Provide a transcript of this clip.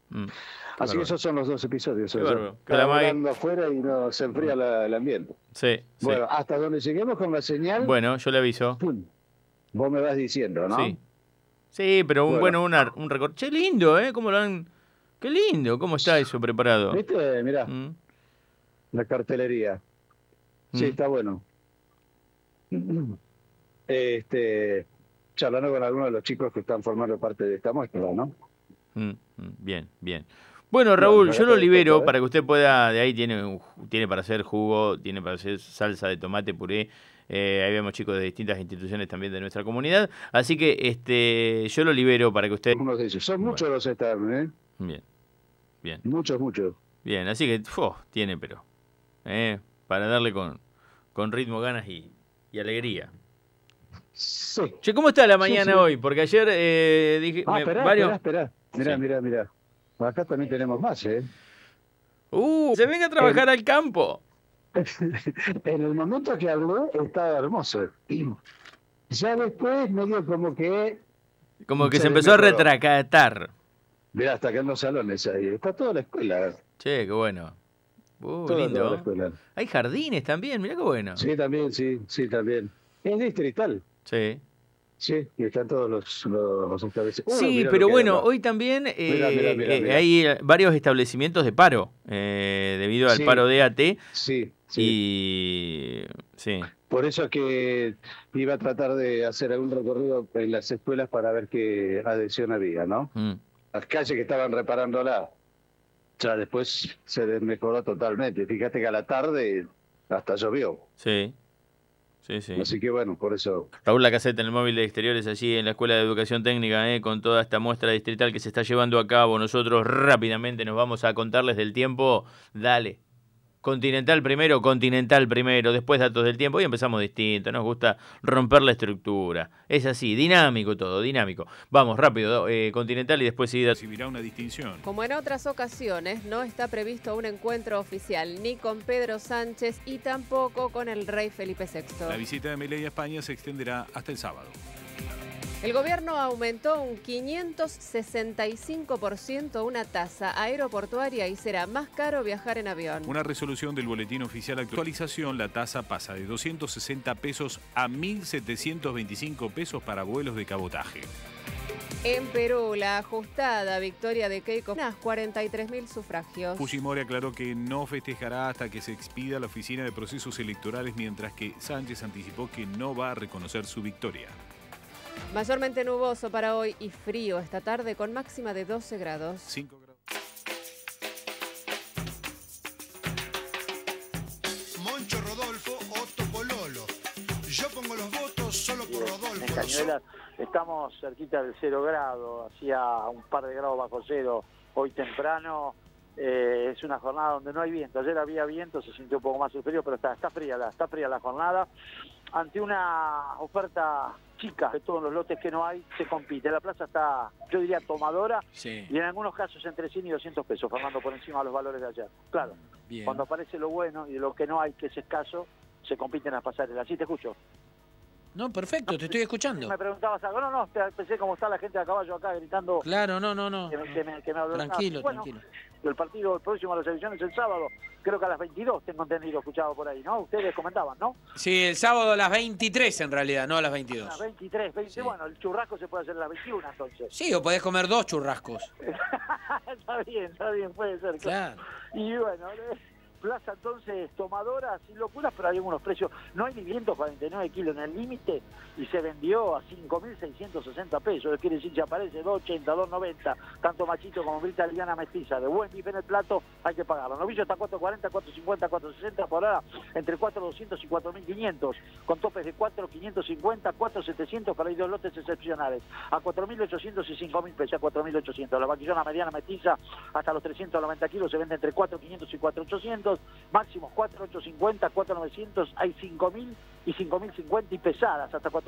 Qué Así que bárbaro. esos son los dos episodios. Qué O sea, bárbaro. está volando afuera y no se enfría el ambiente. Sí, sí. Bueno, hasta donde lleguemos con la señal, Bueno, yo le aviso. ¡pum! Vos me vas diciendo, ¿no? Sí. Sí, pero Bueno. un récord. Che, lindo, ¿eh? ¿Cómo lo han...? Qué lindo, ¿cómo está eso preparado? ¿Viste? Mirá, Mm, la cartelería. Sí, mm, está bueno. Charlando con algunos de los chicos que están formando parte de esta muestra, ¿no? bien, bien. Bueno, Bueno, Raúl, acá yo está lo libero dispuesto, ¿eh? para que usted pueda, de ahí tiene para hacer jugo, tiene para hacer salsa de tomate, puré. Ahí vemos chicos de distintas instituciones también de nuestra comunidad. Así que yo lo libero para que usted... Uno de ellos. Son Bueno, muchos los externos, ¿eh? bien, bien, Muchos, muchos. bien. Así que, tiene, pero... para darle con ritmo, ganas y alegría. Sí, Che, ¿cómo está la sí, sí. mañana hoy? Porque ayer dije, varios... Esperá. Sí. Mirá. Acá también tenemos más, ¿eh? Se venga a El, trabajar al campo. en el momento que habló, estaba hermoso. Ya después, medio como que Como que se se empezó a desmejoró. retracatar. Mirá, hasta acá en los salones ahí. Está toda la escuela. Che, qué bueno. Toda la Lindo. escuela. Hay jardines también, mirá qué bueno. Sí, también, sí, también. Es distrital. Sí. Sí, y están todos los establecimientos. Sí, Mirá lo pero que hay bueno, acá. hoy también Mirá. hay varios establecimientos de paro, debido al paro Sí, de AT. sí. Y sí. Por eso es que iba a tratar de hacer algún recorrido en las escuelas para ver qué adhesión había, ¿no? Mm, Las calles que estaban reparándola, ya después se desmejoró totalmente. Fíjate que a la tarde hasta llovió. sí, sí. Así que bueno, por eso. Raúl Lacaceta en el móvil de exteriores allí en la Escuela de Educación Técnica, con toda esta muestra distrital que se está llevando a cabo. Nosotros rápidamente nos vamos a contarles del tiempo. Dale. Continental primero, después datos del tiempo y empezamos distinto, nos gusta romper la estructura. Es así, dinámico todo, dinámico. Vamos, rápido, Continental y después sí. Recibirá una distinción. Como en otras ocasiones, no está previsto un encuentro oficial ni con Pedro Sánchez y tampoco con el rey Felipe VI. La visita de Milei a España se extenderá hasta el sábado. El gobierno aumentó un 565% una tasa aeroportuaria y será más caro viajar en avión. Una resolución del boletín oficial actualización, la tasa pasa de 260 pesos a 1.725 pesos para vuelos de cabotaje. En Perú, la ajustada victoria de Keiko, unas 43.000 sufragios. Fujimori aclaró que no festejará hasta que se expida la oficina de procesos electorales, mientras que Sánchez anticipó que no va a reconocer su victoria. Mayormente nuboso para hoy y frío esta tarde con máxima de 12 grados. 5 grados. Moncho Rodolfo, Otto Pololo. Yo pongo los votos solo por Rodolfo. En Cañuelas estamos cerquita del 0 grado, hacía un par de grados bajo cero hoy temprano. Es una jornada donde no hay viento. Ayer había viento, se sintió un poco más superior, pero está fría la jornada. Ante una oferta chica de todos los lotes que no hay, se compite. La plaza está, yo diría, tomadora, Sí. y en algunos casos entre 100 y 200 pesos, Fernando, por encima de los valores de ayer. Claro, Bien. cuando aparece lo bueno y de lo que no hay, que es escaso, se compiten las pasarelas. ¿Sí te escucho? No, perfecto, te estoy escuchando. Me preguntabas algo. No, pensé cómo está la gente a caballo acá gritando. Claro, no. Que me habló. Tranquilo, Bueno, tranquilo. el partido próximo a las elecciones el sábado, creo que a las 22, tengo entendido, escuchado por ahí, ¿no? Ustedes comentaban, ¿no? Sí, el sábado a las 23 en realidad, no a las A 22. las 23, 20, Sí. Bueno, el churrasco se puede hacer a las 21 entonces. Sí, o podés comer 2 churrascos. Está bien, puede ser. Claro. Y bueno, plaza entonces tomadora, sin locuras, pero hay algunos precios. No hay ni 149 kilos en el límite y se vendió a 5.660 pesos. Quiere decir que aparece 2.80, 2.90, tanto machito como brita liviana mestiza. De buen bife en el plato hay que pagarlo. Novillo está 4.40, 4.50, 4.60 por hora, entre 4.200 y 4.500, con topes de 4.550, 4.700 para ir dos lotes excepcionales. A 4.800 y 5.000 pesos, a 4.800. La vaquillona mediana mestiza hasta los 390 kilos se vende entre 4.500 y 4.800. Máximos 4.850, 4.900, hay 5.000 y 5.050 y pesadas hasta 4.000